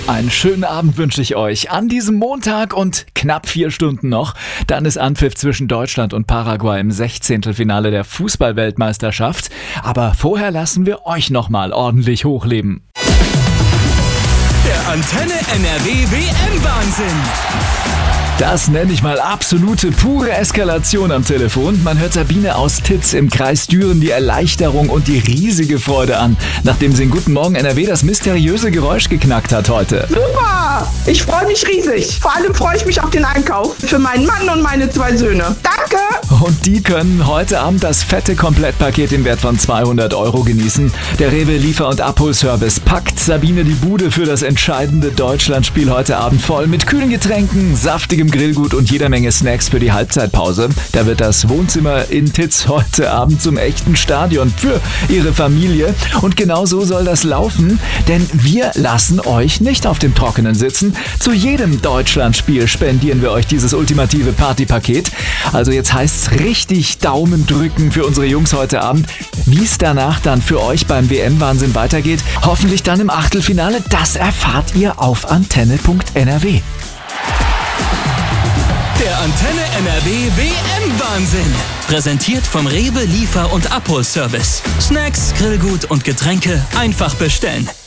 Einen schönen Abend wünsche ich euch an diesem Montag und knapp 4 Stunden noch. Dann ist Anpfiff zwischen Deutschland und Paraguay im 16. Finale der Fußball-Weltmeisterschaft. Aber vorher lassen wir euch nochmal ordentlich hochleben. Der Antenne NRW WM-Wahnsinn. Das nenne ich mal absolute, pure Eskalation am Telefon. Man hört Sabine aus Titz im Kreis Düren die Erleichterung und die riesige Freude an, nachdem sie in Guten Morgen NRW das mysteriöse Geräusch geknackt hat heute. Super! Ich freue mich riesig. Vor allem freue ich mich auf den Einkauf für meinen Mann und meine 2 Söhne. Danke! Und die können heute Abend das fette Komplettpaket im Wert von 200 € genießen. Der Rewe Liefer- und Abholservice packt Sabine die Bude für das entscheidende Deutschlandspiel heute Abend voll mit kühlen Getränken, saftigem Grillgut und jeder Menge Snacks für die Halbzeitpause. Da wird das Wohnzimmer in Titz heute Abend zum echten Stadion für ihre Familie. Und genau so soll das laufen, denn wir lassen euch nicht auf dem Trockenen sitzen. Zu jedem Deutschlandspiel spendieren wir euch dieses ultimative Partypaket. Also jetzt heißt's richtig Daumen drücken für unsere Jungs heute Abend. Wie es danach dann für euch beim WM-Wahnsinn weitergeht, hoffentlich dann im Achtelfinale, das erfahrt ihr auf antenne.nrw. Der Antenne NRW WM-Wahnsinn. Präsentiert vom Rewe Liefer- und Abholservice. Snacks, Grillgut und Getränke einfach bestellen.